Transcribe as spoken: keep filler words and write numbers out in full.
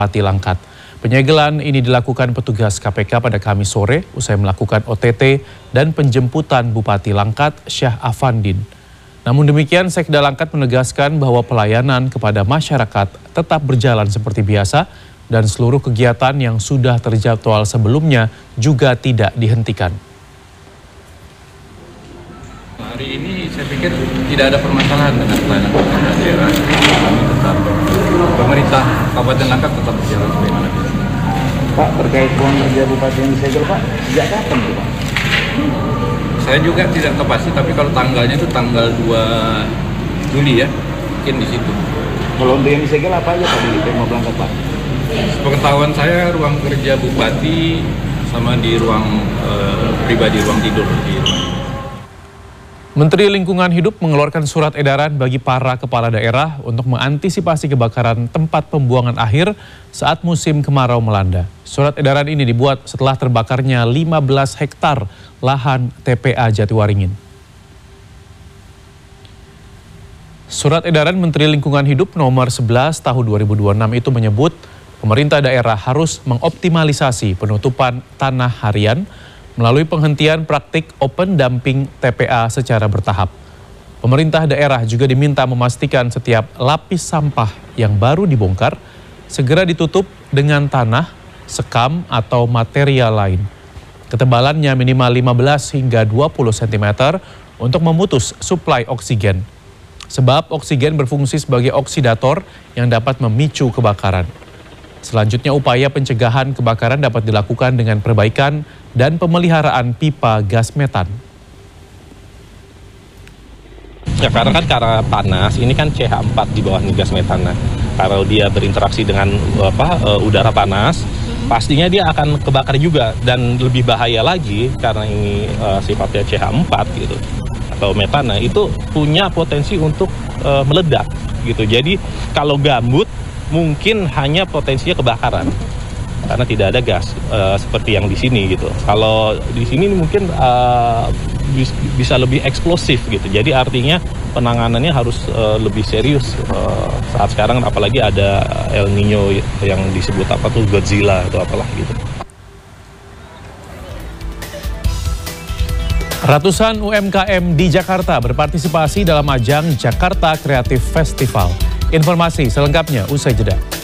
Bupati Langkat. Penyegelan ini dilakukan petugas K P K pada Kamis sore usai melakukan O T T dan penjemputan Bupati Langkat Syah Afandin. Namun demikian, Sekda Langkat menegaskan bahwa pelayanan kepada masyarakat tetap berjalan seperti biasa dan seluruh kegiatan yang sudah terjadwal sebelumnya juga tidak dihentikan. Hari ini saya pikir tidak ada permasalahan dengan pelayanan pemerintah daerah. Kami tetap, pemerintah Kabupaten Langkat tetap berjalan sebagaimana biasa. Pak, terkait uang kerja Bupati yang disegel, Pak, sejak kapan itu, Pak? Saya juga tidak tahu pasti, tapi kalau tanggalnya itu tanggal dua Juli ya, mungkin di situ. Kalau untuk yang disegel apa aja Pak di Pemkab Langkat, Pak? Sepengetahuan saya, ruang kerja Bupati sama di ruang eh, pribadi, ruang tidur di rumah. Menteri Lingkungan Hidup mengeluarkan surat edaran bagi para kepala daerah untuk mengantisipasi kebakaran tempat pembuangan akhir saat musim kemarau melanda. Surat edaran ini dibuat setelah terbakarnya lima belas hektar lahan T P A Jatiwaringin. Surat edaran Menteri Lingkungan Hidup nomor sebelas tahun dua ribu dua puluh enam itu menyebut pemerintah daerah harus mengoptimalisasi penutupan tanah harian melalui penghentian praktik open dumping T P A secara bertahap. Pemerintah daerah juga diminta memastikan setiap lapis sampah yang baru dibongkar segera ditutup dengan tanah, sekam, atau material lain. Ketebalannya minimal lima belas hingga dua puluh sentimeter untuk memutus suplai oksigen. Sebab oksigen berfungsi sebagai oksidator yang dapat memicu kebakaran. Selanjutnya, upaya pencegahan kebakaran dapat dilakukan dengan perbaikan dan pemeliharaan pipa gas metan. Ya karena kan karena panas, ini kan C H empat di bawah nih gas metan. Nah, kalau dia berinteraksi dengan apa uh, udara panas, pastinya dia akan kebakar juga dan lebih bahaya lagi karena ini uh, sifatnya C H empat gitu atau metana itu punya potensi untuk uh, meledak gitu. Jadi kalau gambut mungkin hanya potensinya kebakaran karena tidak ada gas uh, seperti yang di sini gitu. Kalau di sini mungkin uh, bis, bisa lebih eksplosif gitu. Jadi artinya penanganannya harus uh, lebih serius uh, saat sekarang, apalagi ada El Nino yang disebut apa tuh Godzilla atau apalah gitu. Ratusan U M K M di Jakarta berpartisipasi dalam ajang Jakarta Creative Festival. Informasi selengkapnya usai jeda.